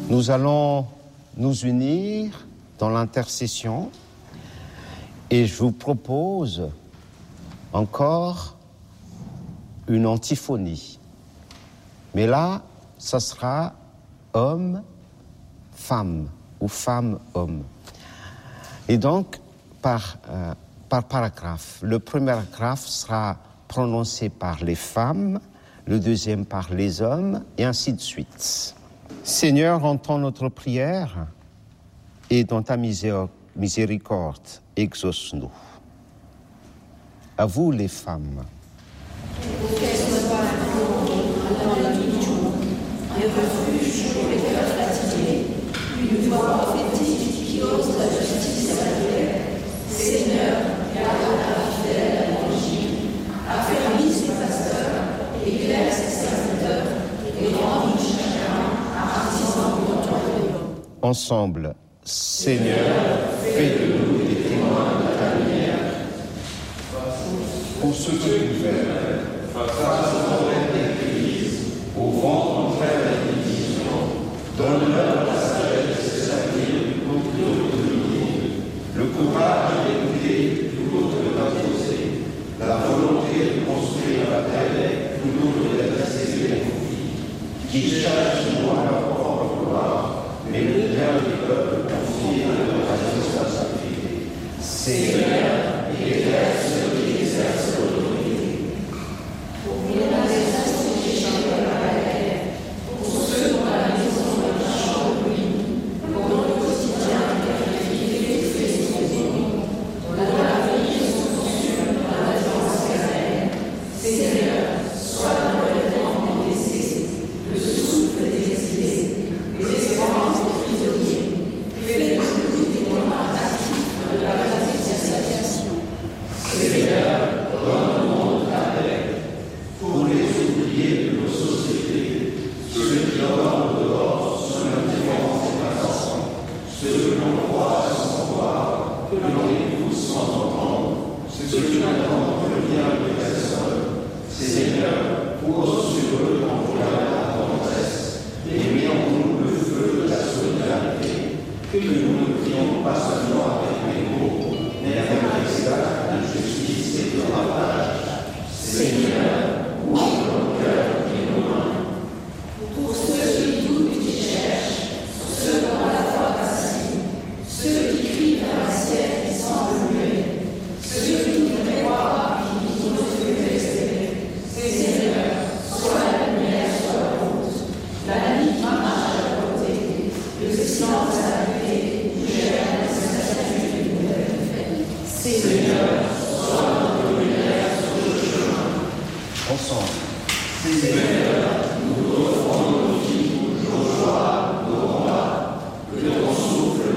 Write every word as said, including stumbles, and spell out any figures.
Nous allons nous unir dans l'intercession et je vous propose encore une antiphonie. Mais là, ça sera homme-femme ou femme-homme. Et donc, par, euh, par paragraphe, le premier paragraphe sera prononcé par les femmes, le deuxième par les hommes, et ainsi de suite. Seigneur, entends notre prière et dans ta miséricorde, exauce-nous. À vous les femmes. Une voix prophétique qui ose la justice et la paix. Seigneur, garde la fidèle à l'évangile, affermis ses pasteurs, éclaire ses serviteurs, et rend chacun artisan de ton royaume. Ensemble, Seigneur, fais de nous des témoins de ta lumière. Pour ceux qui gouvernent, face aux problèmes des crises, au vent contraire des divisions, donne-leur la sagesse de servir plutôt que de dominer, le courage d'écouter plutôt que d'imposer, la volonté de construire la paix plutôt que d'adresser les conflits, qui cherchent non à leur propre gloire, mais le bien du peuple confié à leur responsabilité. Seigneur, éclaire ceux qui exercent l'autorité. Pour les nations qui échappent à la guerre, pour ceux dont la maison est un champ de ruines, pour le quotidien qui a fait ses maisons, dont l'avenir se consume dans la défense éternelle. Seigneur, sois dans le vêtement des blessés, le souffle des exilés, les espérances des prisonniers, fais de nous des témoins actifs de la réconciliation. Seigneur, donne au monde ta paix. Pour les oubliés de nos sociétés, ceux qui dorment dehors sous l'indifférence des passants, ceux que l'on croit sans voir, que l'on écoute sans entendre, ceux qui n'attendent que le bien de personne. Seigneur, pose sur eux l'envoi la tendresse, et mets en nous le feu de la solidarité, que nous ne prions pas seulement avec les mots, mais avec des actes de justice et de partage. Seigneur, ouvre nos cœurs et nos mains. Pour ceux qui doutent et qui cherchent, ceux dont la foi vacille, ceux qui crient vers un ciel qui semble muet, ceux qui ne croient pas et qui n'osent plus espérer. Seigneur, sois la lumière sur la route, la nuit marche à leur côté, le silence